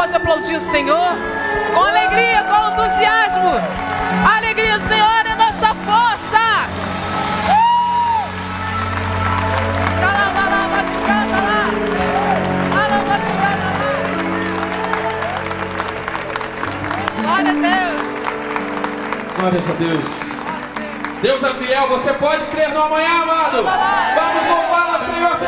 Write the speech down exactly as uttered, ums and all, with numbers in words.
possa aplaudir o Senhor com alegria, com entusiasmo. A alegria do Senhor é nossa força. Uh! Glória a Deus. Glórias a Deus. Deus é fiel, você pode crer no amanhã, amado. Vamos louvar o Senhor.